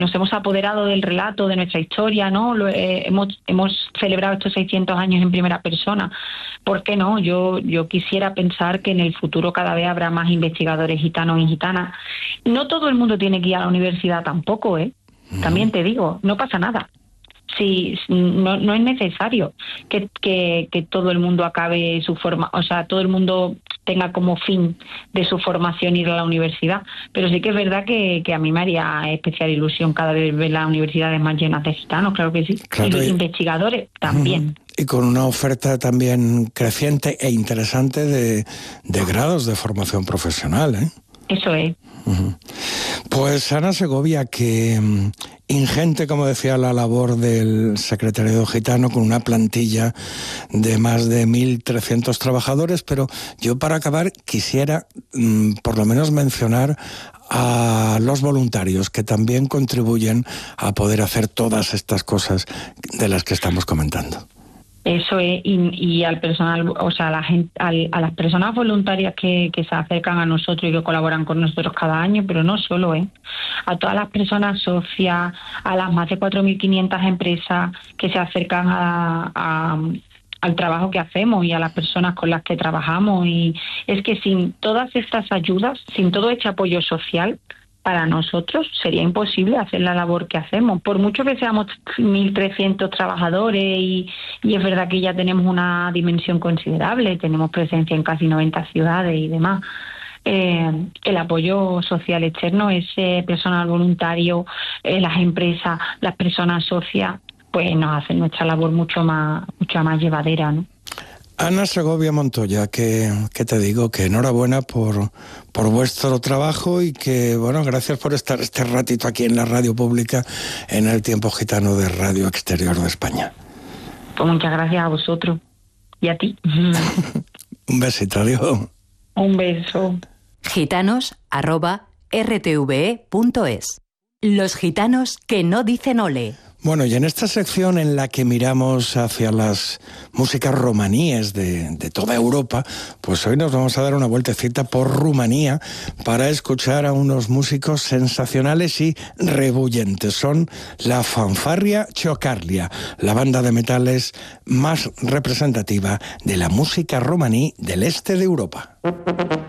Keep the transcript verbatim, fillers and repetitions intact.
nos hemos apoderado del relato de nuestra historia, ¿no? Lo, eh, hemos hemos celebrado estos seiscientos años en primera persona. ¿Por qué no? Yo yo quisiera pensar que en el futuro cada vez habrá más investigadores gitanos y gitanas. No todo el mundo tiene que ir a la universidad tampoco, ¿eh? También te digo, no pasa nada. Sí, no, no es necesario que, que, que todo el mundo acabe su forma, o sea, todo el mundo tenga como fin de su formación ir a la universidad, pero sí que es verdad que, que a mí me haría especial ilusión cada vez ver las universidades más llenas de gitanos, claro que sí, claro, y, y investigadores también. Y con una oferta también creciente e interesante de, de grados de formación profesional, ¿eh? Eso es. Uh-huh. Pues Ana Segovia, que um, ingente, como decía, la labor del Secretariado Gitano con una plantilla de más de mil trescientos trabajadores, pero yo para acabar quisiera um, por lo menos mencionar a los voluntarios que también contribuyen a poder hacer todas estas cosas de las que estamos comentando. Eso es, y, y al personal, o sea, a, la gente, al, a las personas voluntarias que, que se acercan a nosotros y que colaboran con nosotros cada año, pero no solo, ¿eh? A todas las personas socias, a las más de cuatro mil quinientas empresas que se acercan a, a, al trabajo que hacemos y a las personas con las que trabajamos. Y es que sin todas estas ayudas, sin todo este apoyo social, para nosotros sería imposible hacer la labor que hacemos. Por mucho que seamos mil trescientos trabajadores y, y es verdad que ya tenemos una dimensión considerable, tenemos presencia en casi noventa ciudades y demás, eh, el apoyo social externo, ese personal voluntario, eh, las empresas, las personas socias, pues nos hacen nuestra labor mucho más, mucho más llevadera, ¿no? Ana Segovia Montoya, que, que te digo que enhorabuena por, por vuestro trabajo y que, bueno, gracias por estar este ratito aquí en la radio pública en el Tiempo Gitano de Radio Exterior de España. Pues muchas gracias a vosotros y a ti. Un besito, adiós. Un beso. Gitanos arroba r t v e punto es. Los gitanos que no dicen ole. Bueno, y en esta sección en la que miramos hacia las músicas romaníes de, de toda Europa, pues hoy nos vamos a dar una vueltecita por Rumanía para escuchar a unos músicos sensacionales y rebuyentes. Son la Fanfarria Ciocarlia, la banda de metales más representativa de la música romaní del este de Europa.